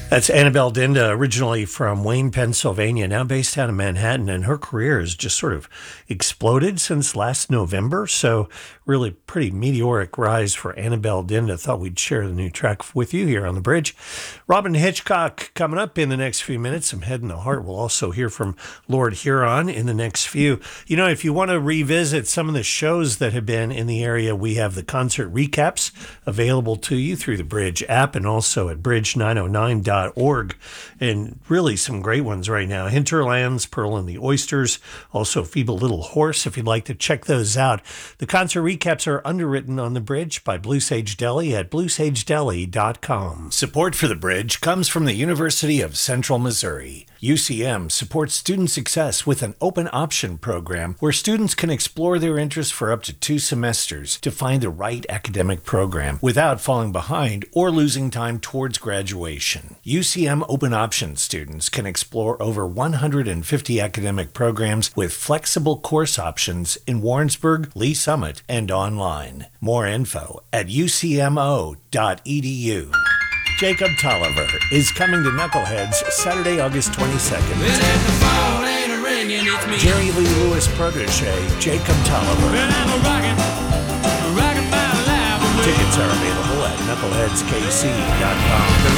That's Annabelle Dinda, originally from Wayne, Pennsylvania, now based out of Manhattan, and her career has just sort of exploded since last November. So really pretty meteoric rise for Annabelle Dinda. Thought we'd share the new track with you here on the bridge. Robin Hitchcock coming up in the next few minutes. Some Head in the Heart. We'll also hear from Lord Huron in the next few. You know, if you want to revisit some of the shows that have been in the area, we have the concert recaps available to you through the Bridge app and also at bridge909.org. And really some great ones right now. Hinterlands, Pearl and the Oysters, also Feeble Little Horse, if you'd like to check those out. The concert recaps are underwritten on the Bridge by Blue Sage Deli at bluesagedeli.com. Support for the Bridge comes from the University of Central Missouri. UCM supports student success with an open option program where students can explore their interests for up to 2 semesters to find the right academic program without falling behind or losing time towards graduation. UCM open option students can explore over 150 academic programs with flexible course options in Warrensburg, Lee Summit, and online. More info at ucmo.edu. Jacob Tolliver is coming to Knuckleheads Saturday, August 22nd. Jerry Lee Lewis protege, Jacob Tolliver. Tickets are available at knuckleheadskc.com. The